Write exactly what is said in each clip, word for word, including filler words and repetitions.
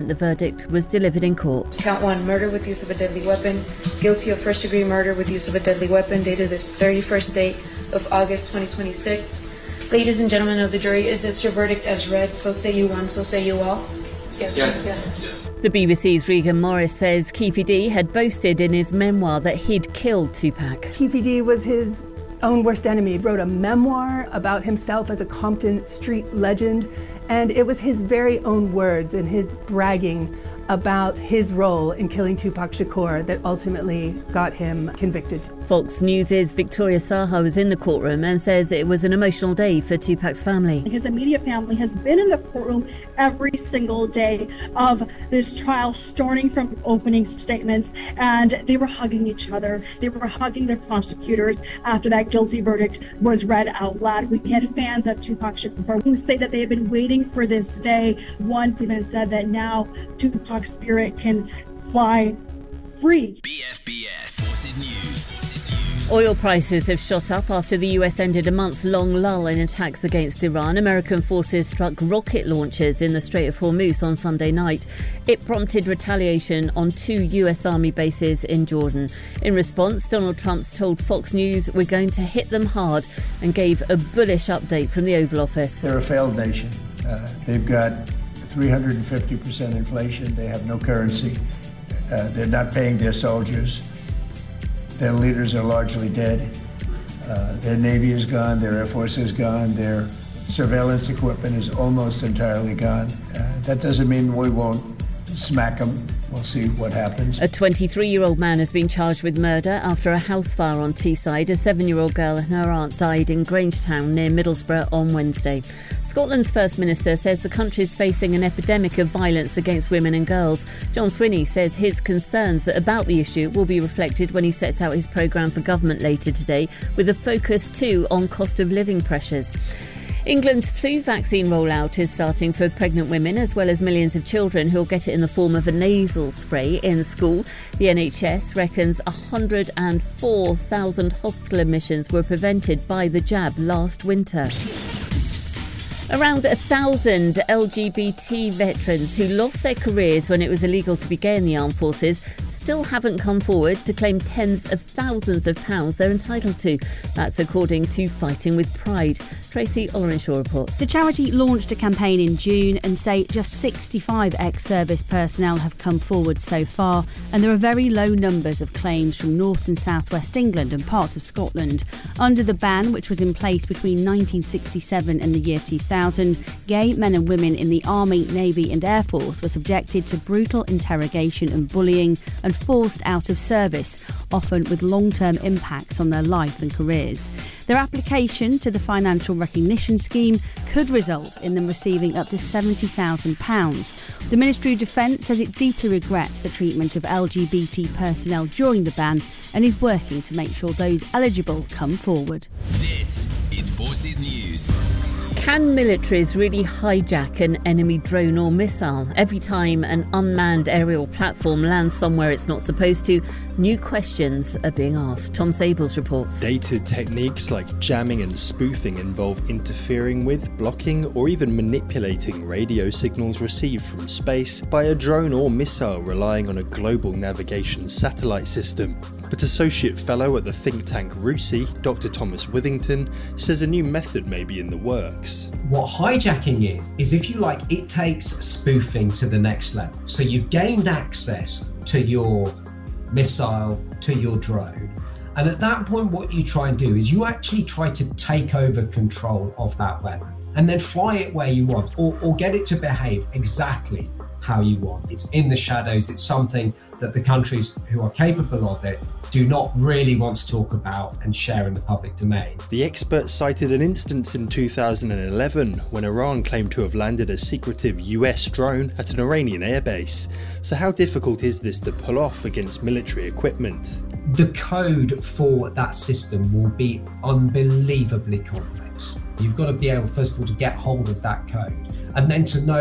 the verdict was delivered in court. Count one, murder with use of a deadly weapon. Guilty of first-degree murder with use of a deadly weapon, dated this thirty-first day of August twenty twenty-six. Ladies and gentlemen of the jury, is this your verdict as read? So say you one, so say you all. Yes. Yes. yes. The B B C's Regan Morris says Keffe D had boasted in his memoir that he'd killed Tupac. Keffe D was his own worst enemy. He wrote a memoir about himself as a Compton street legend, and it was his very own words and his bragging about his role in killing Tupac Shakur that ultimately got him convicted. Fox News' Victoria Saha was in the courtroom and says it was an emotional day for Tupac's family. His immediate family has been in the courtroom every single day of this trial, starting from opening statements, and they were hugging each other. They were hugging their prosecutors after that guilty verdict was read out loud. We had fans of Tupac Shakur who say that they have been waiting for this day. One even said that now Tupac's spirit can fly free. B F B S Forces News. Oil prices have shot up after the U S ended a month-long lull in attacks against Iran. American forces struck rocket launchers in the Strait of Hormuz on Sunday night. It prompted retaliation on two U S Army bases in Jordan. In response, Donald Trump's told Fox News, "We're going to hit them hard," and gave a bullish update from the Oval Office. They're a failed nation. Uh, they've got three hundred fifty percent inflation. They have no currency. Uh, they're not paying their soldiers. Their leaders are largely dead. Uh, their Navy is gone. Their Air Force is gone. Their surveillance equipment is almost entirely gone. Uh, that doesn't mean we won't smack them. We'll see what happens. A twenty-three-year-old man has been charged with murder after a house fire on Teesside. A seven-year-old girl and her aunt died in Grangetown near Middlesbrough on Wednesday. Scotland's First Minister says the country is facing an epidemic of violence against women and girls. John Swinney says his concerns about the issue will be reflected when he sets out his programme for government later today, with a focus too on cost of living pressures. England's flu vaccine rollout is starting for pregnant women as well as millions of children who'll get it in the form of a nasal spray in school. The N H S reckons one hundred four thousand hospital admissions were prevented by the jab last winter. Around a thousand L G B T veterans who lost their careers when it was illegal to be gay in the armed forces still haven't come forward to claim tens of thousands of pounds they're entitled to. That's according to Fighting with Pride. Tracy Ollerenshaw reports. The charity launched a campaign in June and say just sixty-five ex-service personnel have come forward so far, and there are very low numbers of claims from North and South West England and parts of Scotland. Under the ban, which was in place between nineteen sixty-seven and the year two thousand, gay men and women in the Army, Navy and Air Force were subjected to brutal interrogation and bullying and forced out of service, often with long-term impacts on their life and careers. Their application to the financial recognition scheme could result in them receiving up to seventy thousand pounds. The Ministry of Defence says it deeply regrets the treatment of L G B T personnel during the ban and is working to make sure those eligible come forward. This is Forces News. Can militaries really hijack an enemy drone or missile? Every time an unmanned aerial platform lands somewhere it's not supposed to, new questions are being asked. Tom Sables reports. Dated techniques like jamming and spoofing involve interfering with, blocking or even manipulating radio signals received from space by a drone or missile relying on a global navigation satellite system. But Associate Fellow at the think tank RUSI, Doctor Thomas Withington, says a new method may be in the works. What hijacking is, is if you like, it takes spoofing to the next level. So you've gained access to your missile, to your drone. And at that point, what you try and do is you actually try to take over control of that weapon and then fly it where you want, or, or get it to behave exactly how you want. It's in the shadows. It's something that the countries who are capable of it do not really want to talk about and share in the public domain. The expert cited an instance in two thousand eleven when Iran claimed to have landed a secretive U S drone at an Iranian airbase. So how difficult is this to pull off against military equipment? The code for that system will be unbelievably complex. You've got to be able, first of all, to get hold of that code and then to know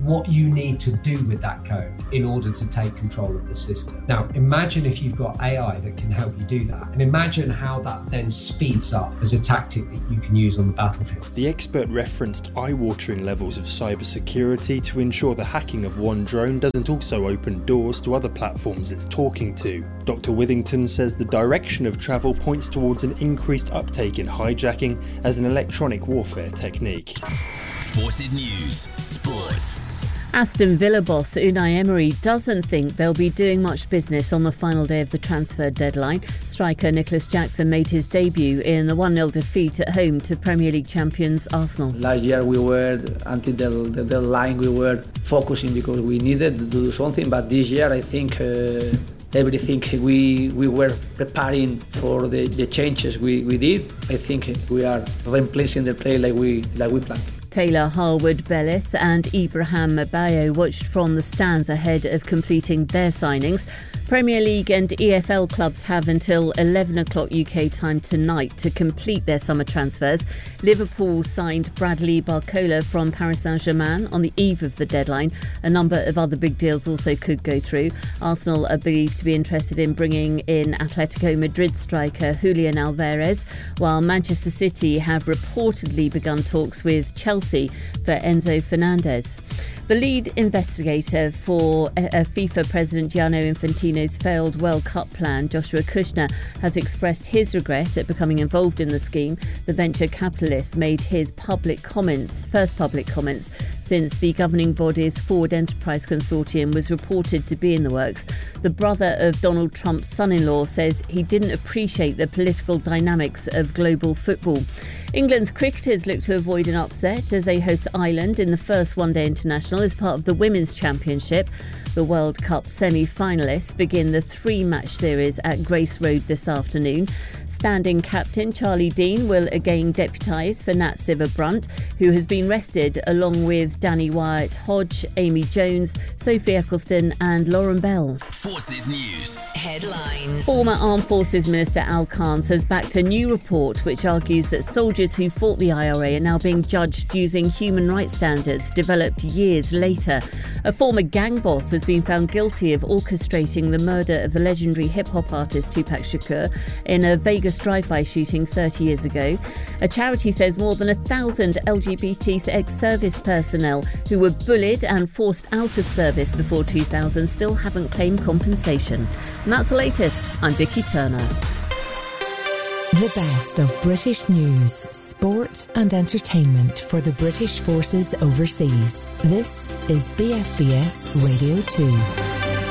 what you need to do with that code in order to take control of the system. Now, imagine if you've got A I that can help you do that, and imagine how that then speeds up as a tactic that you can use on the battlefield. The expert referenced eye-watering levels of cybersecurity to ensure the hacking of one drone doesn't also open doors to other platforms it's talking to. Doctor Withington says the direction of travel points towards an increased uptake in hijacking as an electronic warfare technique. Forces News Sports. Aston Villa boss Unai Emery doesn't think they'll be doing much business on the final day of the transfer deadline. Striker Nicholas Jackson made his debut in the one nil defeat at home to Premier League champions Arsenal. Last year we were, until the, the deadline, we were focusing because we needed to do something, but this year I think uh, everything we we were preparing for the, the changes we, we did. I think we are replacing the play like we like we planned. Taylor Harwood-Bellis and Ibrahim Mabayo watched from the stands ahead of completing their signings. Premier League and E F L clubs have until eleven o'clock U K time tonight to complete their summer transfers. Liverpool signed Bradley Barcola from Paris Saint-Germain on the eve of the deadline. A number of other big deals also could go through. Arsenal are believed to be interested in bringing in Atletico Madrid striker Julian Alvarez, while Manchester City have reportedly begun talks with Chelsea for Enzo Fernandez. The lead investigator for FIFA President Gianni Infantino's failed World Cup plan, Joshua Kushner, has expressed his regret at becoming involved in the scheme. The venture capitalist made his public comments, first public comments, since the governing body's Forward Enterprise Consortium was reported to be in the works. The brother of Donald Trump's son-in-law says he didn't appreciate the political dynamics of global football. England's cricketers look to avoid an upset as they host Ireland in the first one-day international as part of the Women's Championship. The World Cup semi-finalists begin the three-match series at Grace Road this afternoon. Standing captain Charlie Dean will again deputise for Nat Sciver-Brunt, who has been rested, along with Danny Wyatt-Hodge, Amy Jones, Sophie Eccleston and Lauren Bell. Forces News Headlines. Former Armed Forces Minister Al Khan has backed a new report which argues that soldiers who fought the I R A are now being judged using human rights standards developed years later. A former gang boss has been found guilty of orchestrating the murder of the legendary hip-hop artist Tupac Shakur in a Vegas drive-by shooting thirty years ago. A charity says more than a thousand L G B T ex-service personnel who were bullied and forced out of service before two thousand still haven't claimed compensation. And that's the latest. I'm Vicky Turner. The best of British news, sport and entertainment for the British forces overseas. This is B F B S Radio two.